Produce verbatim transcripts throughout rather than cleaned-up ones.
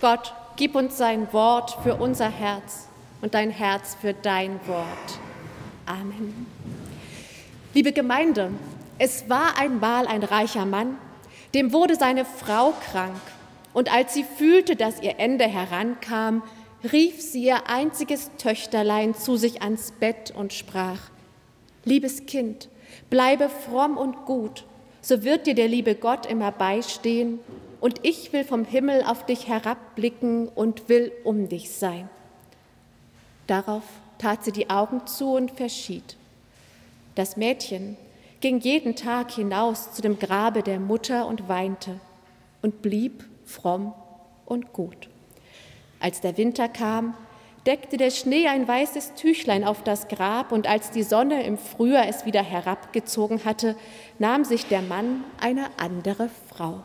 Gott, gib uns sein Wort für unser Herz und dein Herz für dein Wort. Amen. Liebe Gemeinde, es war einmal ein reicher Mann, dem wurde seine Frau krank. Und als sie fühlte, dass ihr Ende herankam, rief sie ihr einziges Töchterlein zu sich ans Bett und sprach: Liebes Kind, bleibe fromm und gut, so wird dir der liebe Gott immer beistehen, und ich will vom Himmel auf dich herabblicken und will um dich sein. Darauf tat sie die Augen zu und verschied. Das Mädchen ging jeden Tag hinaus zu dem Grabe der Mutter und weinte und blieb fromm und gut. Als der Winter kam, deckte der Schnee ein weißes Tüchlein auf das Grab, und als die Sonne im Frühjahr es wieder herabgezogen hatte, nahm sich der Mann eine andere Frau.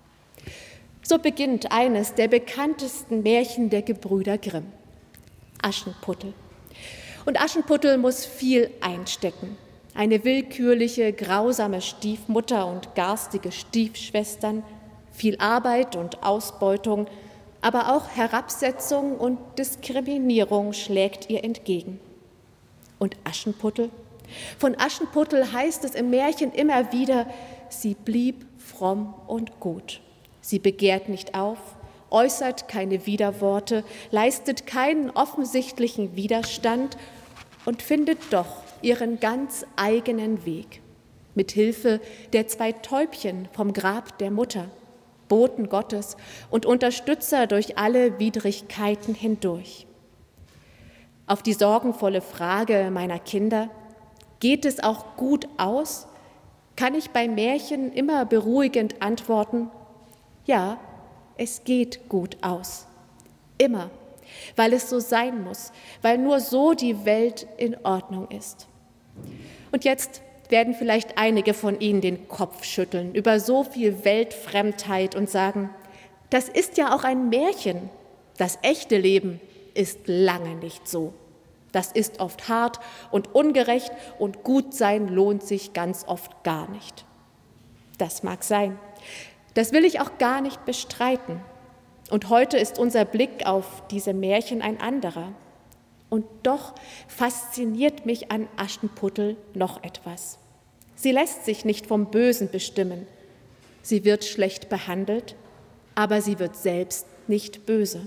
So beginnt eines der bekanntesten Märchen der Gebrüder Grimm, Aschenputtel. Und Aschenputtel muss viel einstecken. Eine willkürliche, grausame Stiefmutter und garstige Stiefschwestern, viel Arbeit und Ausbeutung, aber auch Herabsetzung und Diskriminierung schlägt ihr entgegen. Und Aschenputtel? Von Aschenputtel heißt es im Märchen immer wieder, sie blieb fromm und gut. Sie begehrt nicht auf, äußert keine Widerworte, leistet keinen offensichtlichen Widerstand und findet doch ihren ganz eigenen Weg. Mit Hilfe der zwei Täubchen vom Grab der Mutter, Boten Gottes und Unterstützer durch alle Widrigkeiten hindurch. Auf die sorgenvolle Frage meiner Kinder, geht es auch gut aus, kann ich bei Märchen immer beruhigend antworten: Ja, es geht gut aus. Immer, weil es so sein muss, weil nur so die Welt in Ordnung ist. Und jetzt werden vielleicht einige von Ihnen den Kopf schütteln über so viel Weltfremdheit und sagen: Das ist ja auch ein Märchen. Das echte Leben ist lange nicht so. Das ist oft hart und ungerecht und gut sein lohnt sich ganz oft gar nicht. Das mag sein. Das will ich auch gar nicht bestreiten. Und heute ist unser Blick auf diese Märchen ein anderer. Und doch fasziniert mich an Aschenputtel noch etwas. Sie lässt sich nicht vom Bösen bestimmen. Sie wird schlecht behandelt, aber sie wird selbst nicht böse.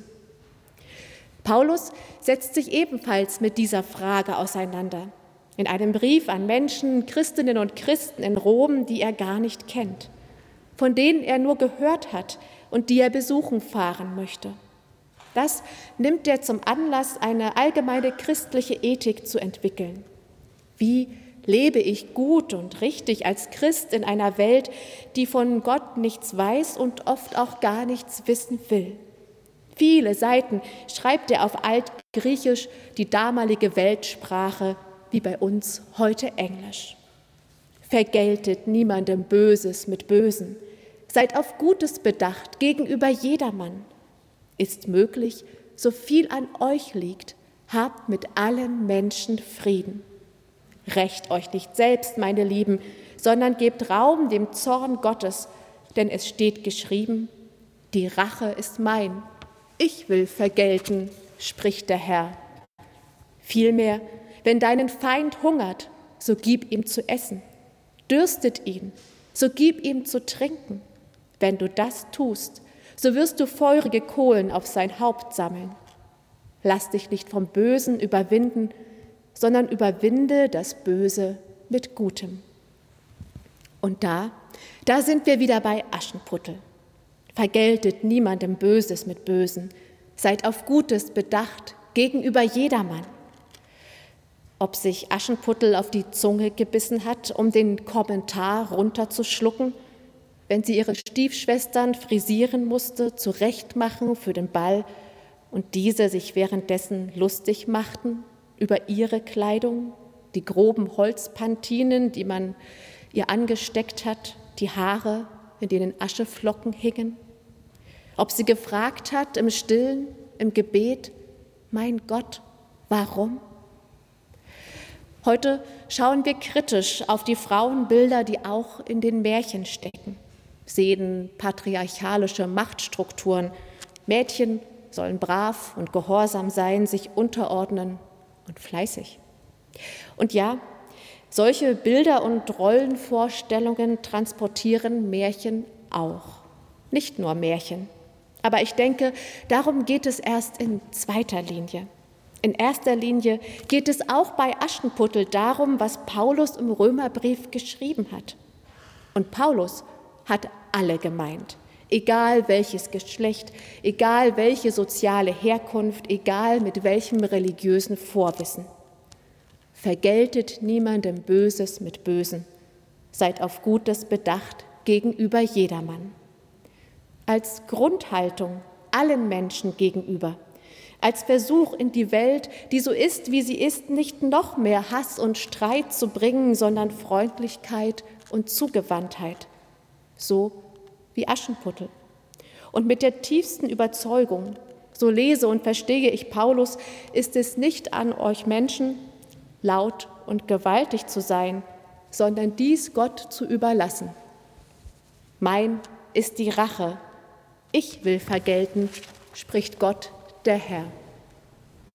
Paulus setzt sich ebenfalls mit dieser Frage auseinander. In einem Brief an Menschen, Christinnen und Christen in Rom, die er gar nicht kennt, von denen er nur gehört hat und die er besuchen fahren möchte. Das nimmt er zum Anlass, eine allgemeine christliche Ethik zu entwickeln. Wie lebe ich gut und richtig als Christ in einer Welt, die von Gott nichts weiß und oft auch gar nichts wissen will? Viele Seiten schreibt er auf Altgriechisch, die damalige Weltsprache, wie bei uns heute Englisch. Vergeltet niemandem Böses mit Bösen. Seid auf Gutes bedacht gegenüber jedermann. Ist möglich, so viel an euch liegt, habt mit allen Menschen Frieden. Rächt euch nicht selbst, meine Lieben, sondern gebt Raum dem Zorn Gottes, denn es steht geschrieben: Die Rache ist mein, ich will vergelten, spricht der Herr. Vielmehr, wenn deinen Feind hungert, so gib ihm zu essen. Dürstet ihn, so gib ihm zu trinken. Wenn du das tust, so wirst du feurige Kohlen auf sein Haupt sammeln. Lass dich nicht vom Bösen überwinden, sondern überwinde das Böse mit Gutem. Und da, da sind wir wieder bei Aschenputtel. Vergeltet niemandem Böses mit Bösen, seid auf Gutes bedacht gegenüber jedermann. Ob sich Aschenputtel auf die Zunge gebissen hat, um den Kommentar runterzuschlucken, wenn sie ihre Stiefschwestern frisieren musste, zurechtmachen für den Ball und diese sich währenddessen lustig machten über ihre Kleidung, die groben Holzpantinen, die man ihr angesteckt hat, die Haare, in denen Ascheflocken hingen. Ob sie gefragt hat im Stillen, im Gebet: Mein Gott, warum? Heute schauen wir kritisch auf die Frauenbilder, die auch in den Märchen stecken, sehen patriarchalische Machtstrukturen, Mädchen sollen brav und gehorsam sein, sich unterordnen und fleißig. Und ja, solche Bilder und Rollenvorstellungen transportieren Märchen auch. Nicht nur Märchen. Aber ich denke, darum geht es erst in zweiter Linie. In erster Linie geht es auch bei Aschenputtel darum, was Paulus im Römerbrief geschrieben hat. Und Paulus hat alle gemeint, egal welches Geschlecht, egal welche soziale Herkunft, egal mit welchem religiösen Vorwissen. Vergeltet niemandem Böses mit Bösen, seid auf Gutes bedacht gegenüber jedermann. Als Grundhaltung allen Menschen gegenüber, als Versuch in die Welt, die so ist, wie sie ist, nicht noch mehr Hass und Streit zu bringen, sondern Freundlichkeit und Zugewandtheit, so wie Aschenputtel. Und mit der tiefsten Überzeugung, so lese und verstehe ich Paulus, ist es nicht an euch Menschen, laut und gewaltig zu sein, sondern dies Gott zu überlassen. Mein ist die Rache, ich will vergelten, spricht Gott, der Herr.